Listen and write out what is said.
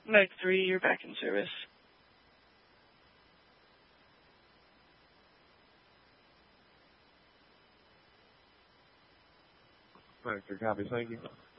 Mode 3, you're back in service. Mode 3, copy, thank you.